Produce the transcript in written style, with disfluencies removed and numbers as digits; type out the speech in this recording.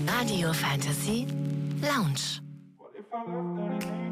Radio Fantasy Lounge. What if I left and it ain't